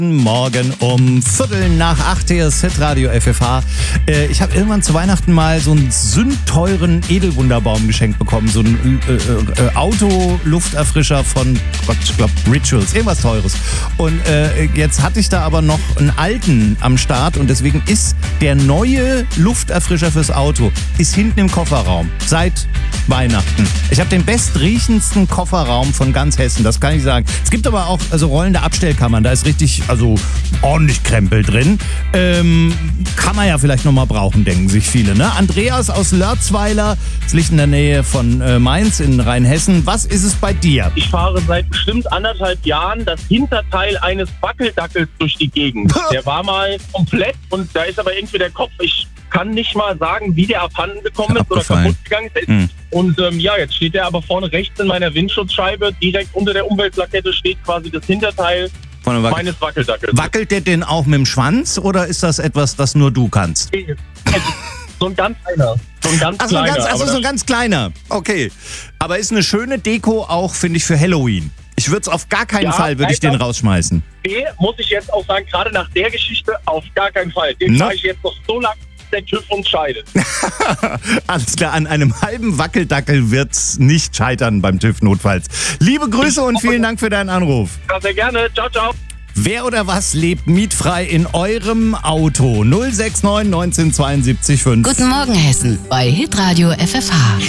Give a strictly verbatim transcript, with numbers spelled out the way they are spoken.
Morgen um Viertel nach acht hier ist Hitradio F F H. Äh, ich habe irgendwann zu Weihnachten mal so einen sündteuren Edelwunderbaum geschenkt bekommen. So einen äh, äh, Auto-Lufterfrischer von, Gott, ich glaube, Rituals. Irgendwas Teures. Und äh, jetzt hatte ich da aber noch einen alten am Start und deswegen ist der neue Lufterfrischer fürs Auto ist hinten im Kofferraum. Seit Weihnachten. Ich habe den bestriechendsten Kofferraum von ganz Hessen, das kann ich sagen. Es gibt aber auch also rollende Abstellkammern, da ist richtig, also ordentlich Krempel drin. Ähm, kann man ja vielleicht nochmal brauchen, denken sich viele. Ne? Andreas aus Lörzweiler, das liegt in der Nähe von äh, Mainz in Rheinhessen. Was ist es bei dir? Ich fahre seit bestimmt anderthalb Jahren das Hinterteil eines Wackeldackels durch die Gegend. Der war mal komplett und da ist aber irgendwie der Kopf, ich kann nicht mal sagen, wie der abhanden gekommen ist oder kaputt gegangen ist. Hm. Und ähm, ja, jetzt steht der aber vorne rechts in meiner Windschutzscheibe. Direkt unter der Umweltplakette steht quasi das Hinterteil Wac- meines Wackeldackels. Wackelt der denn auch mit dem Schwanz oder ist das etwas, das nur du kannst? So ein ganz kleiner. So ein ganz Ach, so ein kleiner. ganz, also so ein ganz kleiner. Okay. Aber ist eine schöne Deko auch, finde ich, für Halloween. Ich würde es auf gar keinen Ja, Fall, würde ich den rausschmeißen. Nee, muss ich jetzt auch sagen, gerade nach der Geschichte auf gar keinen Fall. Den fahre ich jetzt noch so lange, der TÜV uns scheidet. Alles klar, an einem halben Wackeldackel wird's nicht scheitern beim TÜV notfalls. Liebe Grüße und vielen Dank für deinen Anruf. Ja, sehr gerne. Ciao, ciao. Wer oder was lebt mietfrei in eurem Auto? null sechs neun neunzehn zweiundsiebzig fünf. Guten Morgen Hessen bei Hitradio F F H.